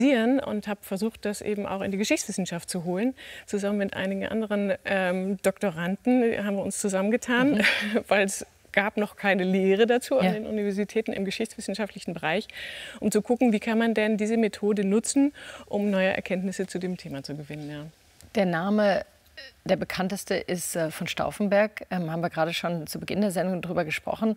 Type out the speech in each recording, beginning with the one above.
und habe versucht, das eben auch in die Geschichtswissenschaft zu holen. Zusammen mit einigen anderen Doktoranden haben wir uns zusammengetan, weil es gab noch keine Lehre dazu an den Universitäten im geschichtswissenschaftlichen Bereich, um zu gucken, wie kann man denn diese Methode nutzen, um neue Erkenntnisse zu dem Thema zu gewinnen. Ja. Der Name, der bekannteste, ist von Stauffenberg. Haben wir gerade schon zu Beginn der Sendung darüber gesprochen.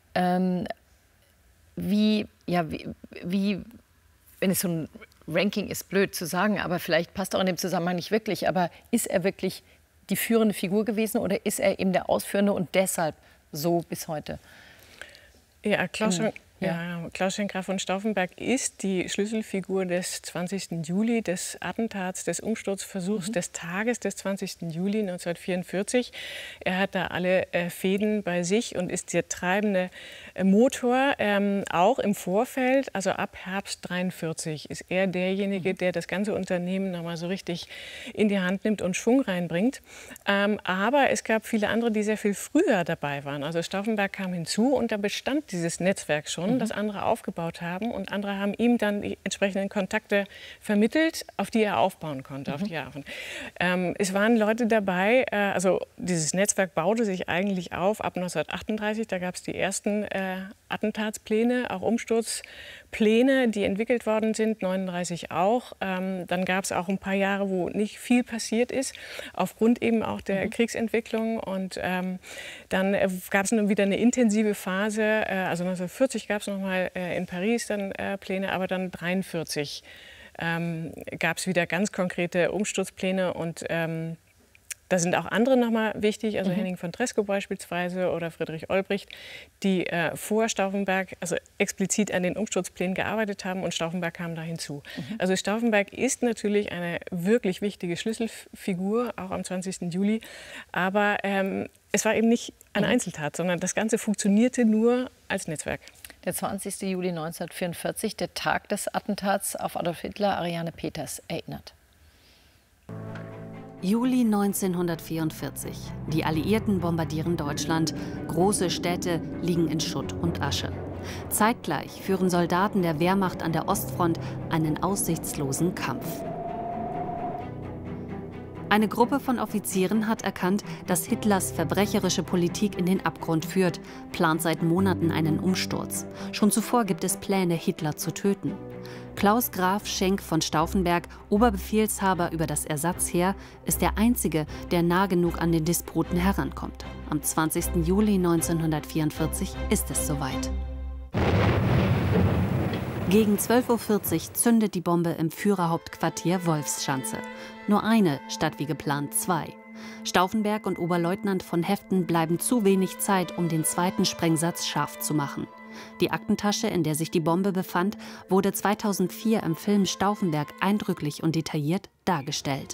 Wenn es so ein Ranking ist, blöd zu sagen, aber vielleicht passt auch in dem Zusammenhang nicht wirklich. Aber ist er wirklich die führende Figur gewesen oder ist er eben der Ausführende und deshalb so bis heute? Ja, Klaus Schenk Graf von Stauffenberg ist die Schlüsselfigur des 20. Juli, des Attentats, des Umsturzversuchs, des Tages des 20. Juli 1944. Er hat da alle Fäden bei sich und ist der treibende Motor. Auch im Vorfeld, also ab Herbst 1943, ist er derjenige, der das ganze Unternehmen noch mal so richtig in die Hand nimmt und Schwung reinbringt. Aber es gab viele andere, die sehr viel früher dabei waren. Also Stauffenberg kam hinzu und da bestand dieses Netzwerk schon, das andere aufgebaut haben. Und andere haben ihm dann die entsprechenden Kontakte vermittelt, auf die er aufbauen konnte. Auf die es waren Leute dabei, also dieses Netzwerk baute sich eigentlich auf ab 1938. Da gab es die ersten Attentatspläne, auch Umsturzpläne, die entwickelt worden sind, 1939 auch. Dann gab es auch ein paar Jahre, wo nicht viel passiert ist, aufgrund eben auch der Kriegsentwicklung. Und dann gab es nun wieder eine intensive Phase. Also 1940 gab es noch mal in Paris dann Pläne, aber dann 1943 gab es wieder ganz konkrete Umsturzpläne und da sind auch andere noch mal wichtig, also Henning von Tresckow beispielsweise oder Friedrich Olbricht, die vor Stauffenberg also explizit an den Umsturzplänen gearbeitet haben und Stauffenberg kam da hinzu. Also Stauffenberg ist natürlich eine wirklich wichtige Schlüsselfigur, auch am 20. Juli, aber es war eben nicht eine Einzeltat, sondern das Ganze funktionierte nur als Netzwerk. Der 20. Juli 1944, der Tag des Attentats auf Adolf Hitler, Ariane Peters erinnert. Juli 1944. Die Alliierten bombardieren Deutschland. Große Städte liegen in Schutt und Asche. Zeitgleich führen Soldaten der Wehrmacht an der Ostfront einen aussichtslosen Kampf. Eine Gruppe von Offizieren hat erkannt, dass Hitlers verbrecherische Politik in den Abgrund führt, plant seit Monaten einen Umsturz. Schon zuvor gibt es Pläne, Hitler zu töten. Klaus Graf Schenk von Stauffenberg, Oberbefehlshaber über das Ersatzheer, ist der Einzige, der nah genug an den Despoten herankommt. Am 20. Juli 1944 ist es soweit. Gegen 12:40 Uhr zündet die Bombe im Führerhauptquartier Wolfschanze. Nur eine statt wie geplant 2. Stauffenberg und Oberleutnant von Heften bleiben zu wenig Zeit, um den zweiten Sprengsatz scharf zu machen. Die Aktentasche, in der sich die Bombe befand, wurde 2004 im Film Stauffenberg eindrücklich und detailliert dargestellt.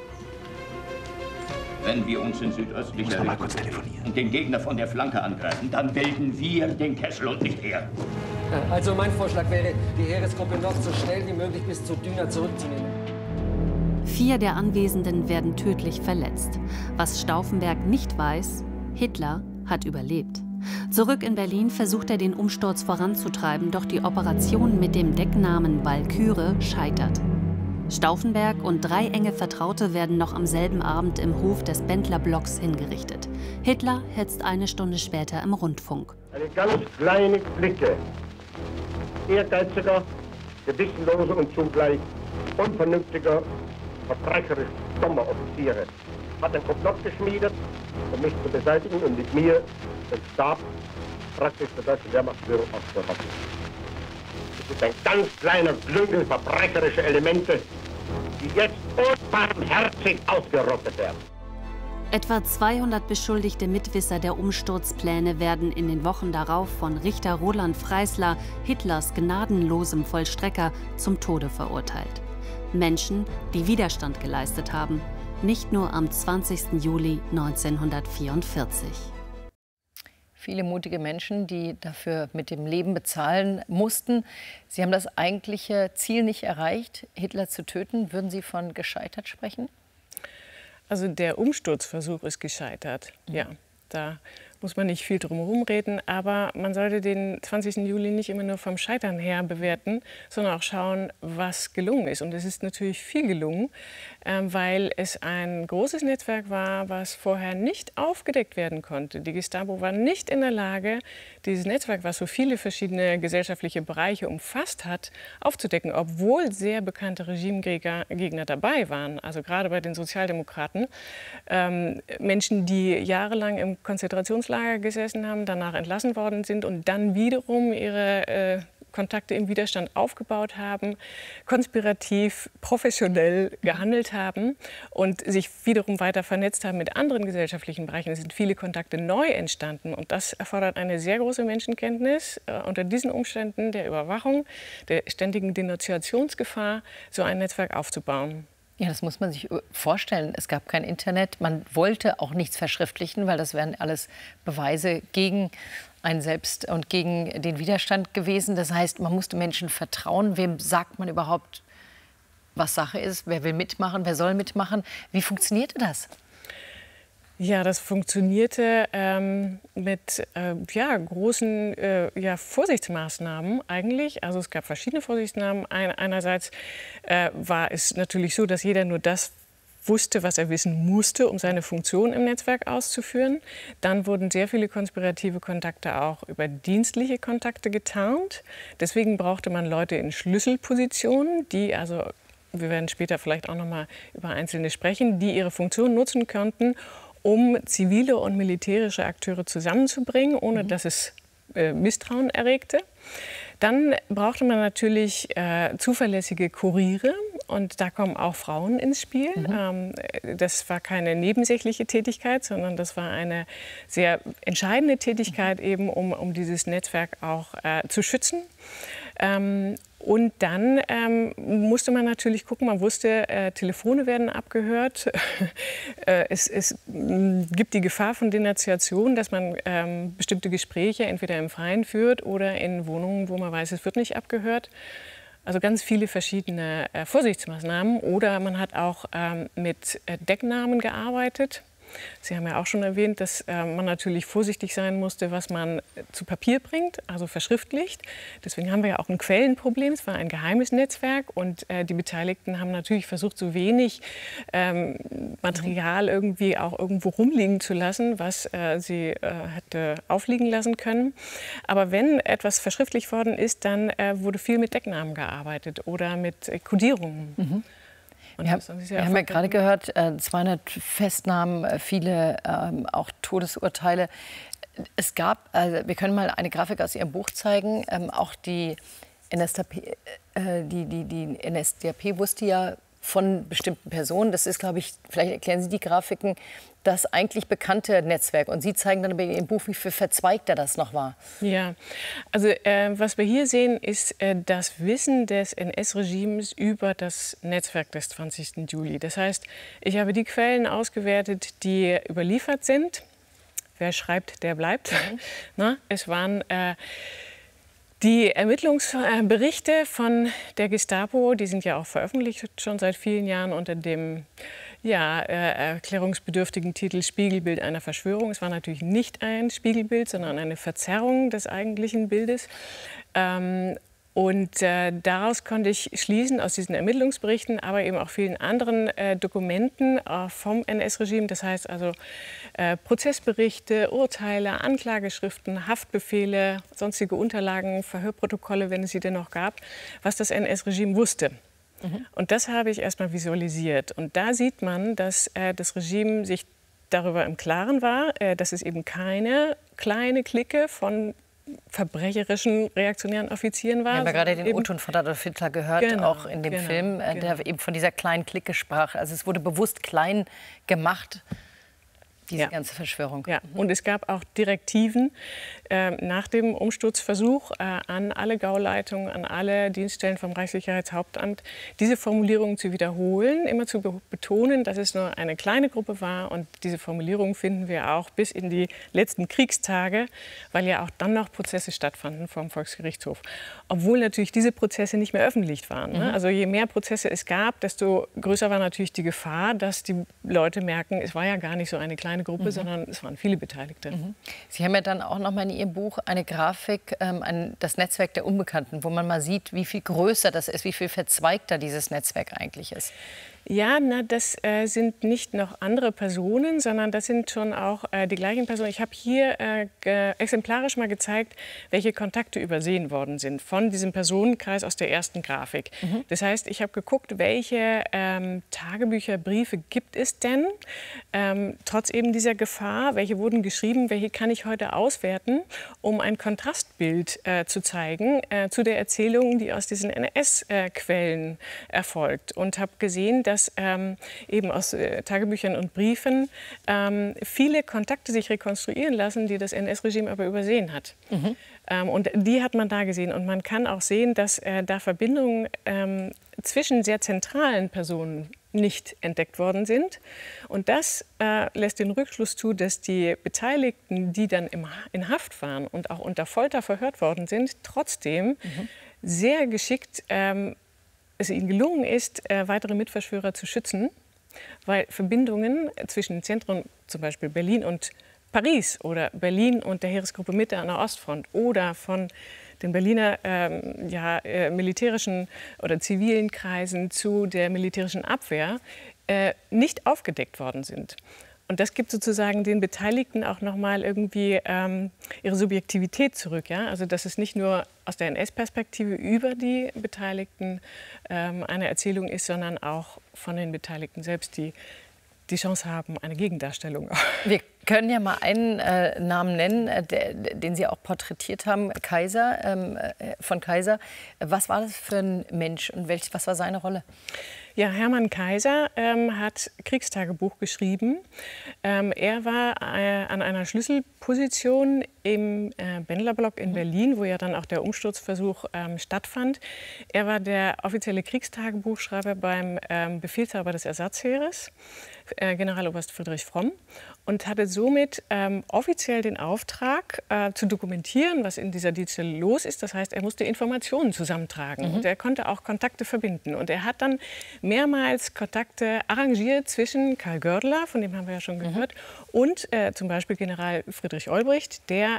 Wenn wir uns in südöstlicher Richtung und den Gegner von der Flanke angreifen, dann bilden wir den Kessel und nicht er. Also mein Vorschlag wäre, die Heeresgruppe noch so schnell wie möglich bis zu Düna zurückzunehmen. 4 der Anwesenden werden tödlich verletzt. Was Stauffenberg nicht weiß, Hitler hat überlebt. Zurück in Berlin versucht er, den Umsturz voranzutreiben, doch die Operation mit dem Decknamen Walküre scheitert. Stauffenberg und 3 enge Vertraute werden noch am selben Abend im Hof des Bendlerblocks hingerichtet. Hitler hetzt eine Stunde später im Rundfunk. Eine ganz kleine Clique ehrgeiziger, gewissenloser und zugleich unvernünftiger, verbrecherisch dummer Offiziere hat ein Komplott geschmiedet, um mich zu beseitigen und mit mir den Stab praktisch der deutschen Wehrmachtsführung aufzurotten. Es ist ein ganz kleiner Klüngel verbrecherischer Elemente, die jetzt unbarmherzig ausgerottet werden. Etwa 200 beschuldigte Mitwisser der Umsturzpläne werden in den Wochen darauf von Richter Roland Freisler, Hitlers gnadenlosem Vollstrecker, zum Tode verurteilt. Menschen, die Widerstand geleistet haben, nicht nur am 20. Juli 1944. Viele mutige Menschen, die dafür mit dem Leben bezahlen mussten. Sie haben das eigentliche Ziel nicht erreicht, Hitler zu töten. Würden Sie von gescheitert sprechen? Also der Umsturzversuch ist gescheitert, ja. Da muss man nicht viel drum herum reden, aber man sollte den 20. Juli nicht immer nur vom Scheitern her bewerten, sondern auch schauen, was gelungen ist. Und es ist natürlich viel gelungen, weil es ein großes Netzwerk war, was vorher nicht aufgedeckt werden konnte. Die Gestapo war nicht in der Lage, dieses Netzwerk, was so viele verschiedene gesellschaftliche Bereiche umfasst hat, aufzudecken, obwohl sehr bekannte Regimegegner dabei waren. Also gerade bei den Sozialdemokraten. Menschen, die jahrelang im Konzentrationslager gesessen haben, danach entlassen worden sind und dann wiederum ihre Kontakte im Widerstand aufgebaut haben, konspirativ, professionell gehandelt haben und sich wiederum weiter vernetzt haben mit anderen gesellschaftlichen Bereichen. Es sind viele Kontakte neu entstanden und das erfordert eine sehr große Menschenkenntnis, unter diesen Umständen der Überwachung, der ständigen Denunziationsgefahr, so ein Netzwerk aufzubauen. Ja, das muss man sich vorstellen. Es gab kein Internet. Man wollte auch nichts verschriftlichen, weil das wären alles Beweise gegen einen selbst und gegen den Widerstand gewesen. Das heißt, man musste Menschen vertrauen. Wem sagt man überhaupt, was Sache ist? Wer will mitmachen? Wer soll mitmachen? Wie funktionierte das? Ja, das funktionierte mit großen Vorsichtsmaßnahmen eigentlich. Also es gab verschiedene Vorsichtsmaßnahmen. Einerseits war es natürlich so, dass jeder nur das wusste, was er wissen musste, um seine Funktion im Netzwerk auszuführen. Dann wurden sehr viele konspirative Kontakte auch über dienstliche Kontakte getarnt. Deswegen brauchte man Leute in Schlüsselpositionen, die also, wir werden später vielleicht auch noch mal über einzelne sprechen, die ihre Funktion nutzen konnten, um zivile und militärische Akteure zusammenzubringen, ohne dass es Misstrauen erregte. Dann brauchte man natürlich zuverlässige Kuriere und da kommen auch Frauen ins Spiel. Das war keine nebensächliche Tätigkeit, sondern das war eine sehr entscheidende Tätigkeit, eben um dieses Netzwerk auch zu schützen. Und dann musste man natürlich gucken, man wusste, Telefone werden abgehört. Es gibt die Gefahr von Denunziation, dass man bestimmte Gespräche entweder im Freien führt oder in Wohnungen, wo man weiß, es wird nicht abgehört. Also ganz viele verschiedene Vorsichtsmaßnahmen. Oder man hat auch mit Decknamen gearbeitet. Sie haben ja auch schon erwähnt, dass man natürlich vorsichtig sein musste, was man zu Papier bringt, also verschriftlicht. Deswegen haben wir ja auch ein Quellenproblem. Es war ein geheimes Netzwerk und die Beteiligten haben natürlich versucht, so wenig Material irgendwie auch irgendwo rumliegen zu lassen, was sie hätte aufliegen lassen können. Aber wenn etwas verschriftlicht worden ist, dann wurde viel mit Decknamen gearbeitet oder mit Kodierungen. Wir haben ja gerade gehört, 200 Festnahmen, viele auch Todesurteile. Es gab, also wir können mal eine Grafik aus Ihrem Buch zeigen, auch die NSDAP, die NSDAP wusste ja von bestimmten Personen, das ist, glaube ich, vielleicht erklären Sie die Grafiken, das eigentlich bekannte Netzwerk. Und Sie zeigen dann in Ihrem Buch, wie viel verzweigter das noch war. Ja, also was wir hier sehen, ist das Wissen des NS-Regimes über das Netzwerk des 20. Juli. Das heißt, ich habe die Quellen ausgewertet, die überliefert sind. Wer schreibt, der bleibt. Na, es waren die Ermittlungsberichte von der Gestapo, die sind ja auch veröffentlicht schon seit vielen Jahren unter dem erklärungsbedürftigen Titel Spiegelbild einer Verschwörung. Es war natürlich nicht ein Spiegelbild, sondern eine Verzerrung des eigentlichen Bildes. Daraus konnte ich schließen, aus diesen Ermittlungsberichten, aber eben auch vielen anderen Dokumenten vom NS-Regime, das heißt also Prozessberichte, Urteile, Anklageschriften, Haftbefehle, sonstige Unterlagen, Verhörprotokolle, wenn es sie denn noch gab, was das NS-Regime wusste. Und das habe ich erstmal visualisiert. Und da sieht man, dass das Regime sich darüber im Klaren war, dass es eben keine kleine Clique von verbrecherischen reaktionären Offizieren war. Wir haben ja gerade den O-Ton von Adolf Hitler gehört, auch in dem Film, der eben von dieser kleinen Clique sprach. Also es wurde bewusst klein gemacht, diese ganze Verschwörung. Ja, und es gab auch Direktiven nach dem Umsturzversuch an alle Gauleitungen, an alle Dienststellen vom Reichssicherheitshauptamt, diese Formulierungen zu wiederholen, immer zu betonen, dass es nur eine kleine Gruppe war. Und diese Formulierung finden wir auch bis in die letzten Kriegstage, weil ja auch dann noch Prozesse stattfanden vor dem Volksgerichtshof. Obwohl natürlich diese Prozesse nicht mehr öffentlich waren. Ne? Also je mehr Prozesse es gab, desto größer war natürlich die Gefahr, dass die Leute merken, es war ja gar nicht so eine kleine kleine Gruppe, sondern es waren viele Beteiligte. Sie haben ja dann auch noch mal in Ihrem Buch eine Grafik, das Netzwerk der Unbekannten, wo man mal sieht, wie viel größer das ist, wie viel verzweigter dieses Netzwerk eigentlich ist. Ja, das sind nicht noch andere Personen, sondern das sind schon auch die gleichen Personen. Ich habe hier exemplarisch mal gezeigt, welche Kontakte übersehen worden sind von diesem Personenkreis aus der ersten Grafik. Das heißt, ich habe geguckt, welche Tagebücher, Briefe gibt es denn, trotz eben dieser Gefahr, welche wurden geschrieben, welche kann ich heute auswerten, um ein Kontrastbild zu zeigen zu der Erzählung, die aus diesen NS-Quellen erfolgt. Und habe gesehen, dass eben aus Tagebüchern und Briefen viele Kontakte sich rekonstruieren lassen, die das NS-Regime aber übersehen hat. Und die hat man da gesehen. Und man kann auch sehen, dass da Verbindungen zwischen sehr zentralen Personen nicht entdeckt worden sind. Und das lässt den Rückschluss zu, dass die Beteiligten, die dann in Haft waren und auch unter Folter verhört worden sind, trotzdem sehr geschickt es ihnen gelungen ist, weitere Mitverschwörer zu schützen, weil Verbindungen zwischen Zentren, zum Beispiel Berlin und Paris oder Berlin und der Heeresgruppe Mitte an der Ostfront oder von den Berliner militärischen oder zivilen Kreisen zu der militärischen Abwehr nicht aufgedeckt worden sind. Und das gibt sozusagen den Beteiligten auch noch mal irgendwie ihre Subjektivität zurück. Ja? Also dass es nicht nur aus der NS-Perspektive über die Beteiligten eine Erzählung ist, sondern auch von den Beteiligten selbst, die die Chance haben, eine Gegendarstellung. Wir können ja mal einen Namen nennen, den Sie auch porträtiert haben, Kaiser, von Kaiser. Was war das für ein Mensch und was war seine Rolle? Ja, Hermann Kaiser hat Kriegstagebuch geschrieben. Er war an einer Schlüsselposition im Bendlerblock in Berlin, wo ja dann auch der Umsturzversuch stattfand. Er war der offizielle Kriegstagebuchschreiber beim Befehlshaber des Ersatzheeres, Generaloberst Friedrich Fromm, und hatte somit offiziell den Auftrag zu dokumentieren, was in dieser Dienststelle los ist. Das heißt, er musste Informationen zusammentragen und er konnte auch Kontakte verbinden. Und er hat dann mehrmals Kontakte arrangiert zwischen Karl Gördeler, von dem haben wir ja schon gehört, und zum Beispiel General Friedrich Olbricht, der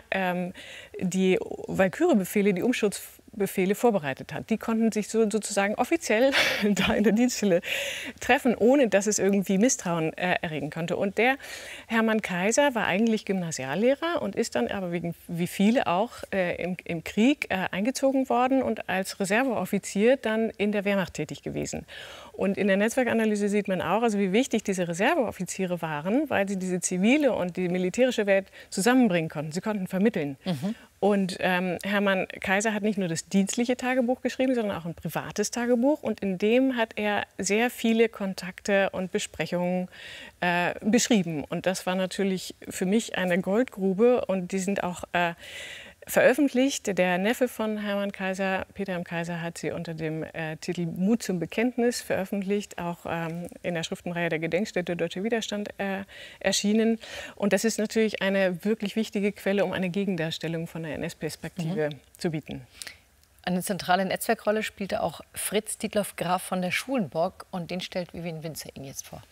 die Walküre-Befehle, die Umsturzbefehle vorbereitet hat. Die konnten sich sozusagen offiziell da in der Dienststelle treffen, ohne dass es irgendwie Misstrauen erregen konnte. Und der Hermann Kaiser war eigentlich Gymnasiallehrer und ist dann aber wie viele auch im Krieg eingezogen worden und als Reserveoffizier dann in der Wehrmacht tätig gewesen. Und in der Netzwerkanalyse sieht man auch, also wie wichtig diese Reserveoffiziere waren, weil sie diese zivile und die militärische Welt zusammenbringen konnten. Sie konnten vermitteln. Und Hermann Kaiser hat nicht nur das dienstliche Tagebuch geschrieben, sondern auch ein privates Tagebuch. Und in dem hat er sehr viele Kontakte und Besprechungen beschrieben. Und das war natürlich für mich eine Goldgrube. Und die sind auch veröffentlicht. Der Neffe von Hermann Kaiser, Peter M. Kaiser, hat sie unter dem Titel Mut zum Bekenntnis veröffentlicht, auch in der Schriftenreihe der Gedenkstätte Deutscher Widerstand erschienen. Und das ist natürlich eine wirklich wichtige Quelle, um eine Gegendarstellung von der NS-Perspektive zu bieten. Eine zentrale Netzwerkrolle spielte auch Fritz Dietloff Graf von der Schulenburg. Und den stellt Vivian Winzer Ihnen jetzt vor.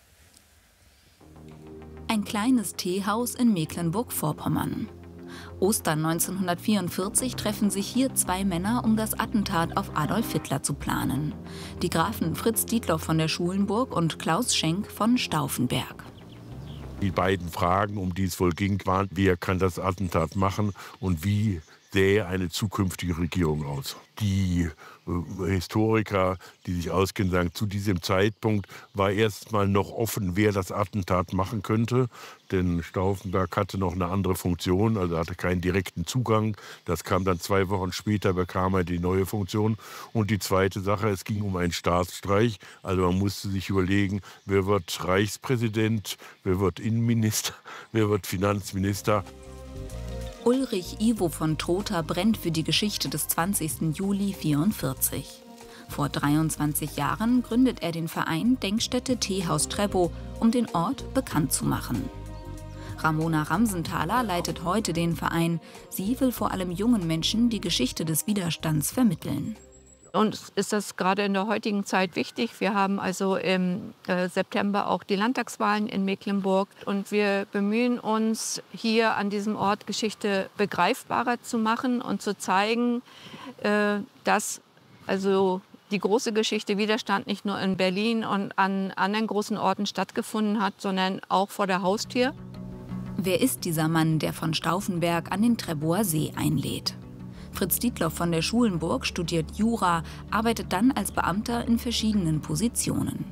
Ein kleines Teehaus in Mecklenburg-Vorpommern. Ostern 1944 treffen sich hier zwei Männer, um das Attentat auf Adolf Hitler zu planen. Die Grafen Fritz Dietloff von der Schulenburg und Klaus Schenk von Stauffenberg. Die beiden Fragen, um die es wohl ging, waren, wer kann das Attentat machen und wie sähe eine zukünftige Regierung aus. Die Historiker, die sich auskennen, sagen, zu diesem Zeitpunkt war erst mal noch offen, wer das Attentat machen könnte. Denn Stauffenberg hatte noch eine andere Funktion, also hatte keinen direkten Zugang. Das kam dann 2 Wochen später, bekam er die neue Funktion. Und die zweite Sache, es ging um einen Staatsstreich. Also man musste sich überlegen, wer wird Reichspräsident, wer wird Innenminister, wer wird Finanzminister. Ulrich Ivo von Trotha brennt für die Geschichte des 20. Juli 1944. Vor 23 Jahren gründet er den Verein Denkstätte Teehaus Treppow, um den Ort bekannt zu machen. Ramona Ramsenthaler leitet heute den Verein. Sie will vor allem jungen Menschen die Geschichte des Widerstands vermitteln. Uns ist das gerade in der heutigen Zeit wichtig. Wir haben also im September auch die Landtagswahlen in Mecklenburg. Und wir bemühen uns, hier an diesem Ort Geschichte begreifbarer zu machen und zu zeigen, dass also die große Geschichte Widerstand nicht nur in Berlin und an anderen großen Orten stattgefunden hat, sondern auch vor der Haustür. Wer ist dieser Mann, der von Stauffenberg an den Trebower See einlädt? Fritz Dietloff von der Schulenburg studiert Jura, arbeitet dann als Beamter in verschiedenen Positionen.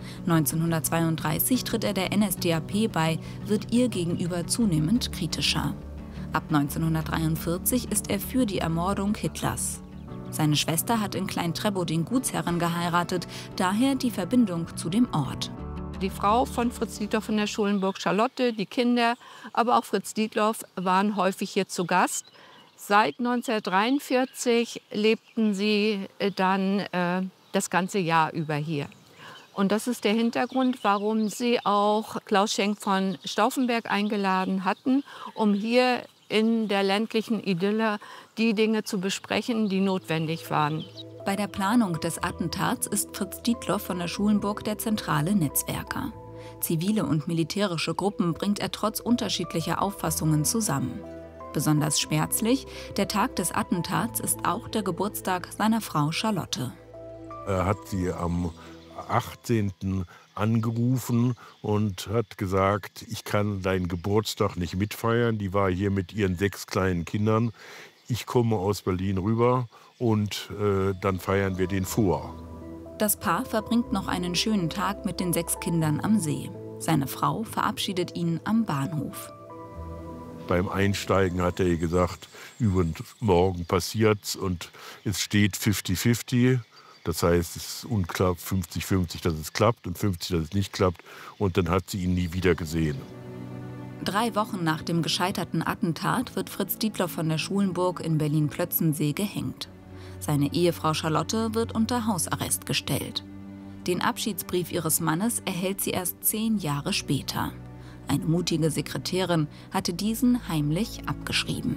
1932 tritt er der NSDAP bei, wird ihr gegenüber zunehmend kritischer. Ab 1943 ist er für die Ermordung Hitlers. Seine Schwester hat in Klein-Treppow den Gutsherren geheiratet, daher die Verbindung zu dem Ort. Die Frau von Fritz Dietloff von der Schulenburg, Charlotte, die Kinder, aber auch Fritz Dietloff waren häufig hier zu Gast. Seit 1943 lebten sie dann das ganze Jahr über hier. Und das ist der Hintergrund, warum sie auch Klaus Schenk von Stauffenberg eingeladen hatten, um hier in der ländlichen Idylle die Dinge zu besprechen, die notwendig waren. Bei der Planung des Attentats ist Fritz Dietloff von der Schulenburg der zentrale Netzwerker. Zivile und militärische Gruppen bringt er trotz unterschiedlicher Auffassungen zusammen. Besonders schmerzlich, der Tag des Attentats ist auch der Geburtstag seiner Frau Charlotte. Er hat sie am 18. angerufen und hat gesagt, ich kann deinen Geburtstag nicht mitfeiern. Die war hier mit ihren 6 kleinen Kindern. Ich komme aus Berlin rüber und dann feiern wir den vor. Das Paar verbringt noch einen schönen Tag mit den 6 Kindern am See. Seine Frau verabschiedet ihn am Bahnhof. Beim Einsteigen hat er ihr gesagt, übermorgen passiert's und es steht 50-50. Das heißt, es ist unklar 50-50, dass es klappt und 50, dass es nicht klappt. Und dann hat sie ihn nie wieder gesehen. 3 Wochen nach dem gescheiterten Attentat wird Fritz Dietloff von der Schulenburg in Berlin-Plötzensee gehängt. Seine Ehefrau Charlotte wird unter Hausarrest gestellt. Den Abschiedsbrief ihres Mannes erhält sie erst 10 Jahre später. Eine mutige Sekretärin hatte diesen heimlich abgeschrieben.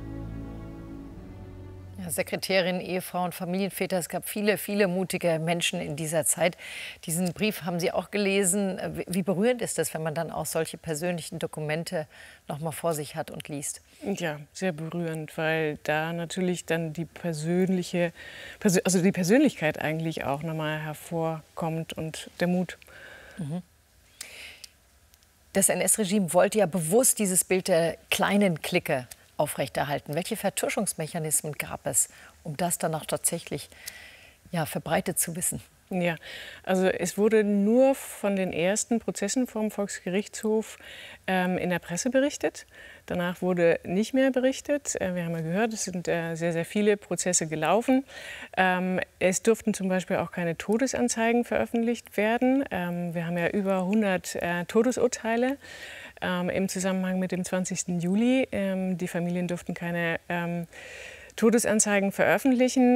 Ja, Sekretärin, Ehefrauen, Familienväter, es gab viele, viele mutige Menschen in dieser Zeit. Diesen Brief haben Sie auch gelesen. Wie berührend ist das, wenn man dann auch solche persönlichen Dokumente noch mal vor sich hat und liest? Ja, sehr berührend, weil da natürlich dann die Persönlichkeit eigentlich auch noch mal hervorkommt und der Mut. Mhm. Das NS-Regime wollte ja bewusst dieses Bild der kleinen Clique aufrechterhalten. Welche Vertuschungsmechanismen gab es, um das dann auch tatsächlich verbreitet zu wissen? Ja, also es wurde nur von den ersten Prozessen vom Volksgerichtshof in der Presse berichtet. Danach wurde nicht mehr berichtet. Wir haben ja gehört, es sind sehr, sehr viele Prozesse gelaufen. Es durften zum Beispiel auch keine Todesanzeigen veröffentlicht werden. Wir haben ja über 100 Todesurteile im Zusammenhang mit dem 20. Juli. Die Familien durften keine Todesanzeigen veröffentlichen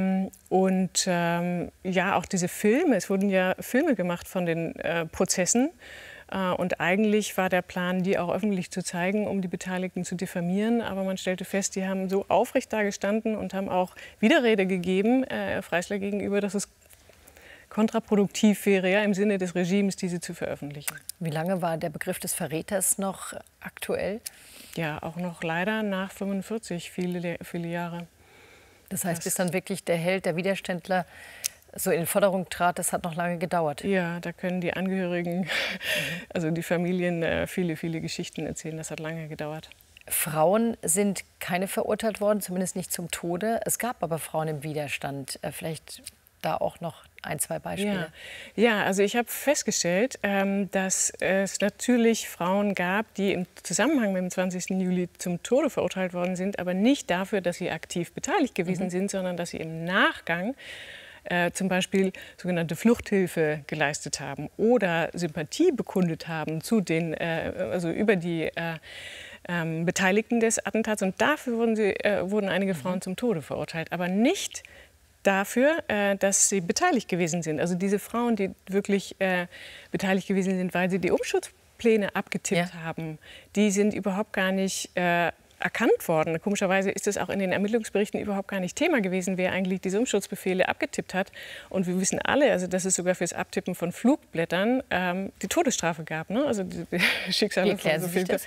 auch diese Filme, es wurden ja Filme gemacht von den Prozessen und eigentlich war der Plan, die auch öffentlich zu zeigen, um die Beteiligten zu diffamieren, aber man stellte fest, die haben so aufrecht da gestanden und haben auch Widerrede gegeben, Freisler gegenüber, dass es kontraproduktiv wäre, ja, im Sinne des Regimes, diese zu veröffentlichen. Wie lange war der Begriff des Verräters noch aktuell? Ja, auch noch leider nach 45, viele Jahre. Das heißt, bis dann wirklich der Held, der Widerständler so in Forderung trat, das hat noch lange gedauert. Ja, da können die Angehörigen, also die Familien, viele, viele Geschichten erzählen. Das hat lange gedauert. Frauen sind keine verurteilt worden, zumindest nicht zum Tode. Es gab aber Frauen im Widerstand. Vielleicht da auch noch 1, 2 Beispiele. Ja, also ich habe festgestellt, dass es natürlich Frauen gab, die im Zusammenhang mit dem 20. Juli zum Tode verurteilt worden sind, aber nicht dafür, dass sie aktiv beteiligt gewesen sind, sondern dass sie im Nachgang zum Beispiel sogenannte Fluchthilfe geleistet haben oder Sympathie bekundet haben zu den, über die Beteiligten des Attentats. Und dafür wurden einige Frauen zum Tode verurteilt, aber nicht dafür, dass sie beteiligt gewesen sind. Also diese Frauen, die wirklich beteiligt gewesen sind, weil sie die Umschutzpläne abgetippt haben, die sind überhaupt gar nicht erkannt worden. Komischerweise ist es auch in den Ermittlungsberichten überhaupt gar nicht Thema gewesen, wer eigentlich diese Umsturzbefehle abgetippt hat. Und wir wissen alle, also dass es sogar fürs Abtippen von Flugblättern die Todesstrafe gab. Ne? Also die Schicksale von so vielen.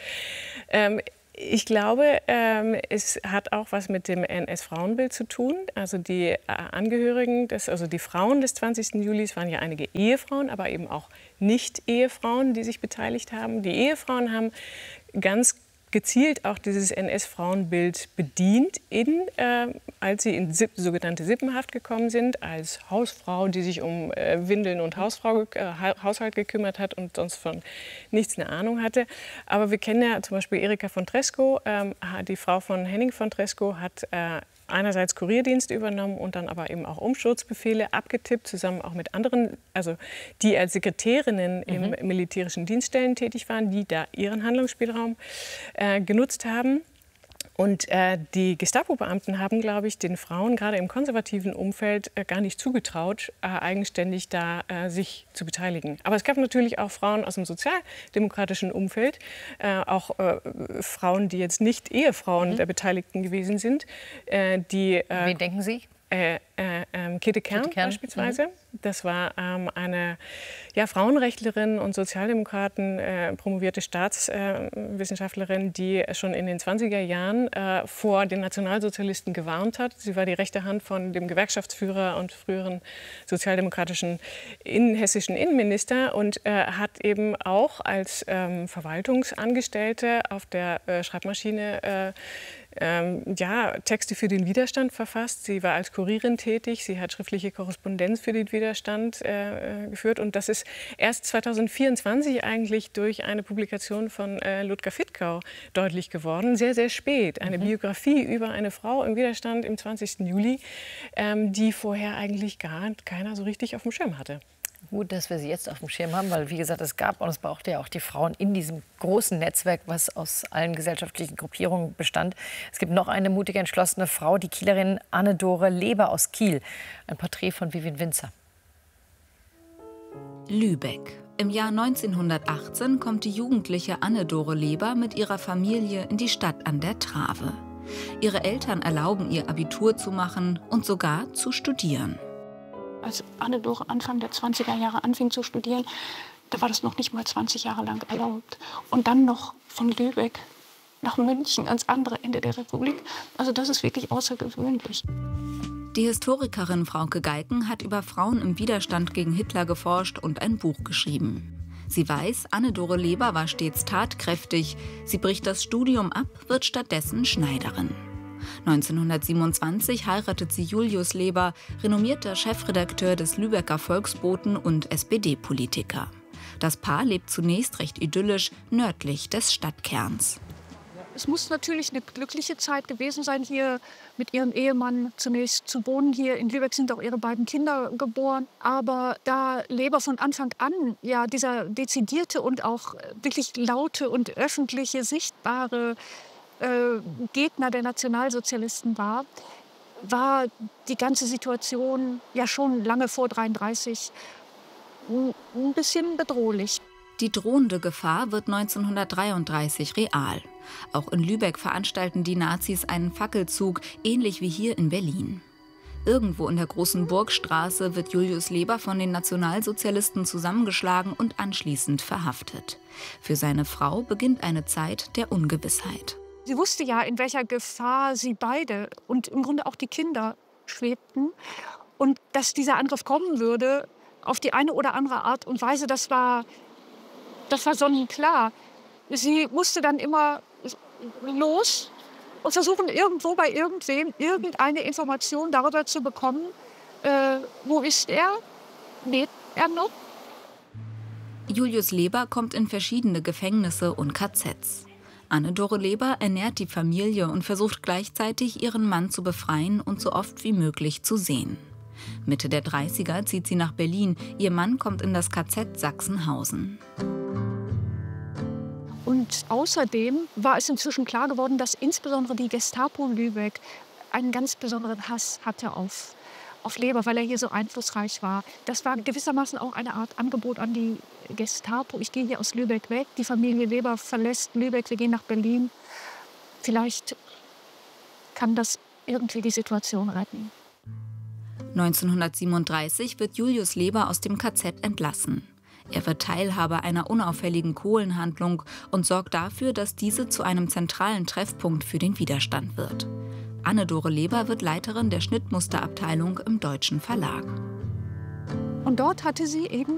Ich glaube, es hat auch was mit dem NS-Frauenbild zu tun. Also die Angehörigen, also die Frauen des 20. Juli, es waren ja einige Ehefrauen, aber eben auch Nicht-Ehefrauen, die sich beteiligt haben. Die Ehefrauen haben ganz gezielt auch dieses NS-Frauenbild bedient, als sie in sogenannte Sippenhaft gekommen sind, als Hausfrau, die sich um Windeln und Haushalt gekümmert hat und sonst von nichts eine Ahnung hatte. Aber wir kennen ja zum Beispiel Erika von Tresckow, die Frau von Henning von Tresckow, hat einerseits Kurierdienst übernommen und dann aber eben auch Umsturzbefehle abgetippt, zusammen auch mit anderen, also die als Sekretärinnen im militärischen Dienststellen tätig waren, die da ihren Handlungsspielraum genutzt haben. Und die Gestapo-Beamten haben, glaube ich, den Frauen gerade im konservativen Umfeld gar nicht zugetraut, eigenständig da sich zu beteiligen. Aber es gab natürlich auch Frauen aus dem sozialdemokratischen Umfeld, auch Frauen, die jetzt nicht Ehefrauen der Beteiligten gewesen sind. Wen denken Sie? Käthe Kern beispielsweise. Das war eine Frauenrechtlerin und Sozialdemokraten, promovierte Staatswissenschaftlerin, die schon in den 20er Jahren vor den Nationalsozialisten gewarnt hat. Sie war die rechte Hand von dem Gewerkschaftsführer und früheren sozialdemokratischen hessischen Innenminister und hat eben auch als Verwaltungsangestellte auf der Schreibmaschine Texte für den Widerstand verfasst. Sie war als Kurierin tätig. Sie hat schriftliche Korrespondenz für den Widerstand geführt. Und das ist erst 2024 eigentlich durch eine Publikation von Ludger Fittkau deutlich geworden. Sehr, sehr spät. Eine Biografie über eine Frau im Widerstand im 20. Juli, die vorher eigentlich gar keiner so richtig auf dem Schirm hatte. Gut, dass wir sie jetzt auf dem Schirm haben, weil, wie gesagt, es gab und es brauchte ja auch die Frauen in diesem großen Netzwerk, was aus allen gesellschaftlichen Gruppierungen bestand. Es gibt noch eine mutige, entschlossene Frau, die Kielerin Anne-Dore Leber aus Kiel. Ein Porträt von Vivian Winzer. Lübeck. Im Jahr 1918 kommt die jugendliche Anne-Dore Leber mit ihrer Familie in die Stadt an der Trave. Ihre Eltern erlauben ihr, Abitur zu machen und sogar zu studieren. Als Anne-Dore Anfang der 20er Jahre anfing zu studieren, da war das noch nicht mal 20 Jahre lang erlaubt. Und dann noch von Lübeck nach München, ans andere Ende der Republik. Also das ist wirklich außergewöhnlich. Die Historikerin Frauke Geiken hat über Frauen im Widerstand gegen Hitler geforscht und ein Buch geschrieben. Sie weiß, Anne-Dore Leber war stets tatkräftig. Sie bricht das Studium ab, wird stattdessen Schneiderin. 1927 heiratet sie Julius Leber, renommierter Chefredakteur des Lübecker Volksboten und SPD-Politiker. Das Paar lebt zunächst recht idyllisch nördlich des Stadtkerns. Es muss natürlich eine glückliche Zeit gewesen sein, hier mit ihrem Ehemann zunächst zu wohnen. Hier in Lübeck sind auch ihre beiden Kinder geboren. Aber da Leber von Anfang an ja dieser dezidierte und auch wirklich laute und öffentliche, sichtbare Gegner der Nationalsozialisten war die ganze Situation ja schon lange vor 1933 ein bisschen bedrohlich. Die drohende Gefahr wird 1933 real. Auch in Lübeck veranstalten die Nazis einen Fackelzug, ähnlich wie hier in Berlin. Irgendwo in der Großen Burgstraße wird Julius Leber von den Nationalsozialisten zusammengeschlagen und anschließend verhaftet. Für seine Frau beginnt eine Zeit der Ungewissheit. Sie wusste ja, in welcher Gefahr sie beide und im Grunde auch die Kinder schwebten. Und dass dieser Angriff kommen würde, auf die eine oder andere Art und Weise, das war sonnenklar. Sie musste dann immer los und versuchen, irgendwo bei irgendwem irgendeine Information darüber zu bekommen, wo ist er, lebt er noch? Julius Leber kommt in verschiedene Gefängnisse und KZs. Anne-Dore Leber ernährt die Familie und versucht gleichzeitig, ihren Mann zu befreien und so oft wie möglich zu sehen. Mitte der 30er zieht sie nach Berlin. Ihr Mann kommt in das KZ Sachsenhausen. Und außerdem war es inzwischen klar geworden, dass insbesondere die Gestapo Lübeck einen ganz besonderen Hass hatte auf Leber, weil er hier so einflussreich war. Das war gewissermaßen auch eine Art Angebot an die Gestapo. Ich gehe hier aus Lübeck weg, die Familie Leber verlässt Lübeck, wir gehen nach Berlin. vielleicht kann das irgendwie die Situation retten. 1937 wird Julius Leber aus dem KZ entlassen. Er wird Teilhaber einer unauffälligen Kohlenhandlung und sorgt dafür, dass diese zu einem zentralen Treffpunkt für den Widerstand wird. Anne-Dore Leber wird Leiterin der Schnittmusterabteilung im Deutschen Verlag. Und dort hatte sie eben